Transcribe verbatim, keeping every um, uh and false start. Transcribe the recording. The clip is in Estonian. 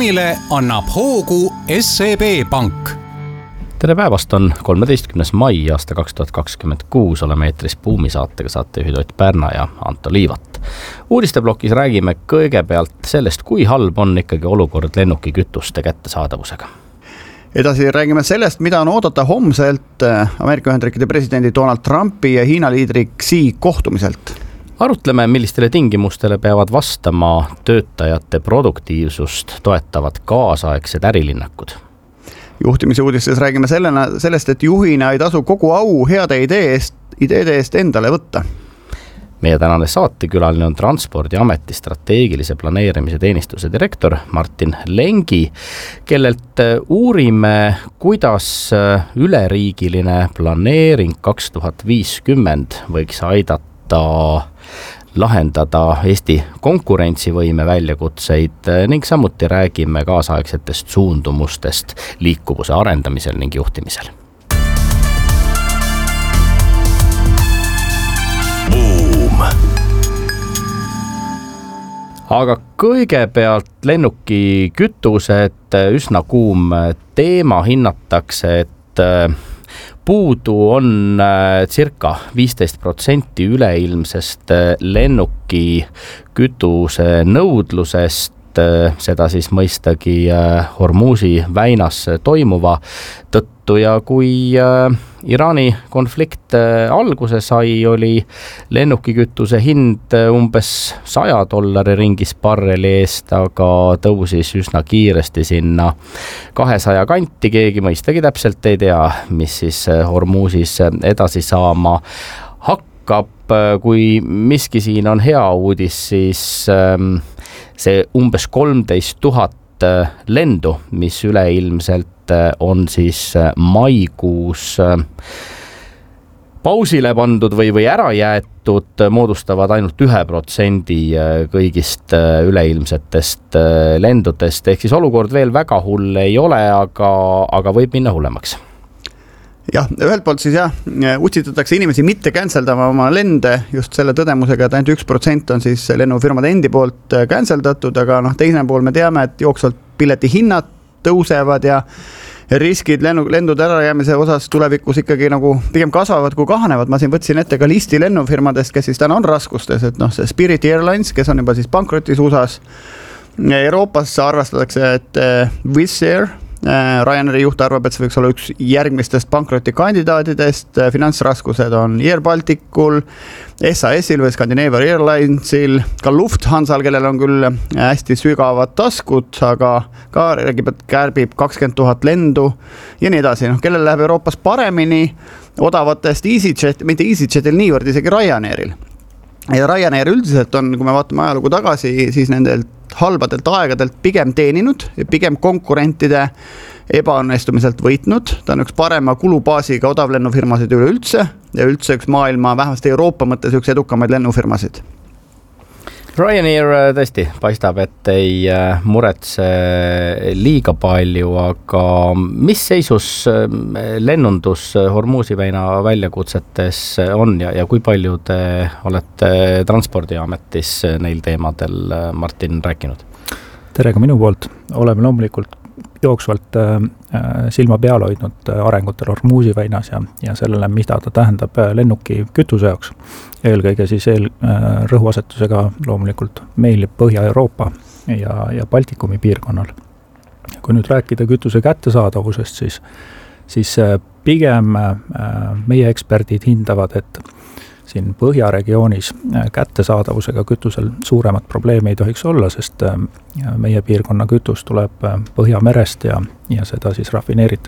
reklaamile annab hoogu S E B Pank. Tere päevast, on kolmeteistkümnes mai aasta kaks tuhat kakskümmend kuus, oleme eetris Buumisaatega saatejuhid Ott Pärna ja Anto Liivat. Uudisteblokis räägime kõigepealt sellest, kui halb on ikkagi olukord lennukikütuste kättesaadavusega. Edasi räägime sellest, mida on oodata homselt Ameerika Ühendriikide presidendi Donald Trumpi ja Hiina liidri Xi kohtumiselt. Arutleme, millistele tingimustele peavad vastama töötajate produktiivsust toetavad kaasaegsed ärilinnakud. Juhtimise uudistes räägime sellena, sellest, et juhina ei tasu kogu au heade idee eest, ideede eest endale võtta. Meie tänane saatekülaline on Transpordiameti strateegilise planeerimise teenistuse direktor Martin Lengi, kellelt uurime, kuidas üleriigiline planeering kaks tuhat viiskümmend võiks aidata lahendada Eesti konkurentsivõime väljakutseid ning samuti räägime kaasaegsetest suundumustest liikuvuse arendamisel ning juhtimisel. Boom. Aga kõigepealt lennuki kütused, üsna kuum teema, hinnatakse, et puudu on circa viisteist protsenti üleilmsest lennuki kütuse nõudlusest, seda siis mõistagi Hormuzi väinas toimuva tõttu, ja kui Iraani konflikt alguse sai, oli lennukikütuse hind umbes saja dollari ringis barreli eest, aga tõusis üsna kiiresti sinna kahesaja kanti. Keegi mõistagi täpselt ei tea, mis siis Hormuzis edasi saama hakkab. Kui miski siin on hea uudis, siis see umbes kolmteist tuhat lendu, mis üleilmselt on siis maikuus pausile pandud või, või ära jäetud, moodustavad ainult ühe protsendi kõigist üleilmsetest lendudest. Ehk siis olukord veel väga hull ei ole, aga, aga võib minna hullemaks. Jah, ühelt poolt siis jah, utsitatakse inimesi mitte canceldama oma lende just selle tõdemusega, et ainult üks protsent on siis lennufirmade endi poolt canceldatud, aga noh, teine pool me teame, et jooksvalt pileti hinnad tõusevad ja riskid lennu, lendude ärajäämise osas tulevikus ikkagi nagu pigem kasvavad kui kahanevad. Ma siin võtsin ette ka listi lennufirmadest, kes siis täna on raskustes, et noh, see Spirit Airlines, kes on juba siis pankrotis U S A-s. Euroopas arvastatakse, et Wizz Air, Ryanairi juht arvab, et see võiks olla üks järgmistest pankroti kandidaatidest. Finantsraskused on Air Balticul, S A S-il või Scandinavian Airlinesil, ka Lufthansal, kellel on küll hästi sügavad taskud, aga ka räägib, et kärbib kakskümmend tuhat lendu ja nii edasi. No, kellel läheb Euroopas paremini odavatest EasyJet, mitte EasyJetil niivõrd, isegi Ryanairil. Ja Ryanair üldiselt on, kui me vaatame ajalugu tagasi, siis nendelt halbadelt aegadelt pigem teeninud, pigem konkurentide ebaõnnestumiselt võitnud. Ta on üks parema kulubaasiga odavlennufirmasid üleüldse ja üldse üks maailma, vähemasti Euroopa mõttes üks edukamaid lennufirmasid. Ryanair tõesti paistab, et ei muretse liiga palju, aga mis seisus lennundus Hormuzi väina väljakutsetes on ja, ja kui palju te olete Transpordiametis neil teemadel, Martin, rääkinud? Tere ka minu poolt. Oleme loomulikult jooksvalt silma peal hoidnud arengutel Hormuzi väinas ja, ja sellele, mida ta tähendab lennuki kütuse jaoks. Eelkõige siis eel, rõhuasetusega loomulikult meil Põhja-Euroopa ja, ja Baltikumi piirkonnal. Kui nüüd rääkida kütuse kättesaadavusest, siis, siis pigem meie eksperdid hindavad, et siin Põhjaregioonis kättesaadavusega kütusel suuremat probleemi ei tohiks olla, sest meie piirkonna kütus tuleb Põhjamerest ja, ja seda siis rafineeritakse